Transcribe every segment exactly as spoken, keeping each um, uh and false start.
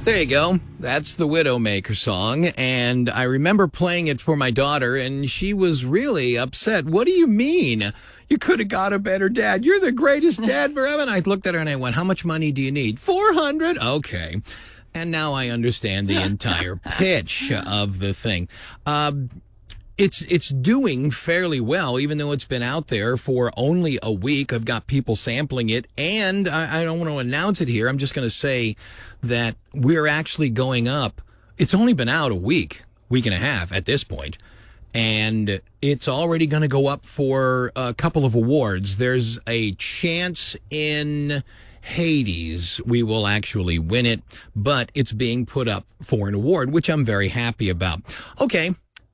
There you go. That's the Widowmaker song. And I remember playing it for my daughter, and she was really upset. What do you mean? You could have got a better dad. You're the greatest dad forever. And I looked at her and I went, how much money do you need? four hundred dollars. Okay. And now I understand the entire pitch of the thing. Um, It's it's doing fairly well, even though it's been out there for only a week. I've got people sampling it, and I, I don't want to announce it here. I'm just going to say that we're actually going up. It's only been out a week, week and a half at this point, and it's already going to go up for a couple of awards. There's a chance in Hades we will actually win it, but it's being put up for an award, which I'm very happy about. Okay.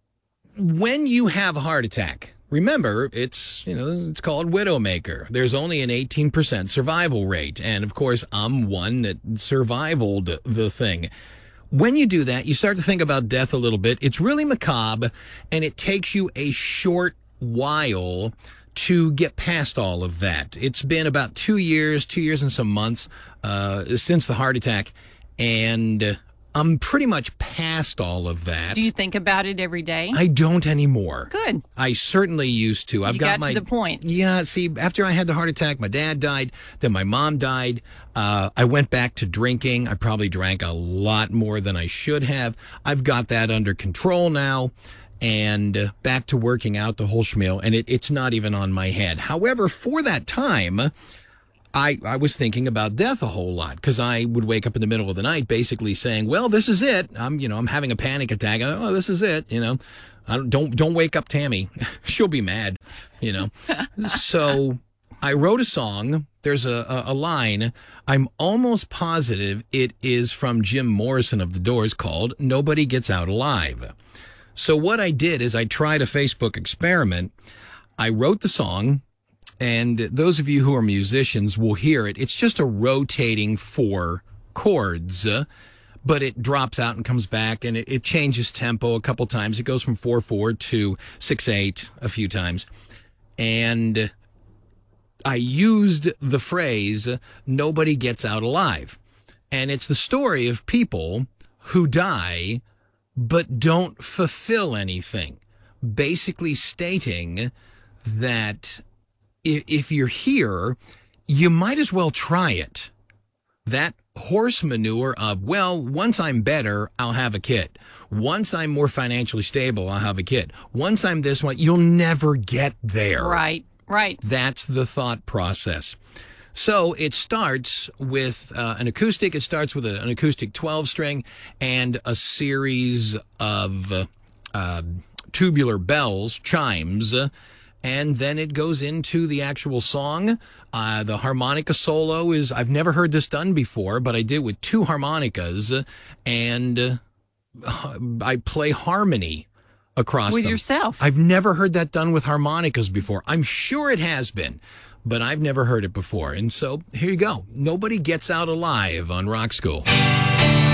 When you have a heart attack, remember, it's, you know, it's called Widowmaker. There's only an eighteen percent survival rate. And, of course, I'm one that survivaled the thing. When you do that, you start to think about death a little bit. It's really macabre, and it takes you a short while to get past all of that. It's been about two years, two years and some months uh, since the heart attack, and I'm pretty much past all of that. Do you think about it every day? I don't anymore. Good. I certainly used to. I've you got, got my to the point. Yeah, see, after I had the heart attack, my dad died, then my mom died. Uh, I went back to drinking. I probably drank a lot more than I should have. I've got that under control now, and uh, back to working out the whole schmeal, and it, it's not even on my head. However, for that time, I, I was thinking about death a whole lot, because I would wake up in the middle of the night basically saying, well, this is it. I'm, you know, I'm having a panic attack. Oh, this is it. You know, I don't, don't, don't wake up Tammy. She'll be mad, you know. So I wrote a song. There's a, a, a line. I'm almost positive it is from Jim Morrison of The Doors, called Nobody Gets Out Alive. So what I did is I tried a Facebook experiment. I wrote the song. And those of you who are musicians will hear it. It's just a rotating four chords, uh, but it drops out and comes back, and it, it changes tempo a couple times. It goes from four four to six eight a few times. And I used the phrase, nobody gets out alive. And it's the story of people who die but don't fulfill anything, basically stating that if you're here, you might as well try it. That horse manure of, well, once I'm better, I'll have a kid. Once I'm more financially stable, I'll have a kid. Once I'm this one, you'll never get there. Right, right. That's the thought process. So it starts with uh, an acoustic. It starts with a, an acoustic twelve string and a series of uh, uh, tubular bells, chimes, and then it goes into the actual song. Uh, the harmonica solo is, I've never heard this done before, but I did it with two harmonicas, and uh, I play harmony across with them. yourself. I've never heard that done with harmonicas before. I'm sure it has been, but I've never heard it before. And so here you go. Nobody Gets Out Alive on Rock School.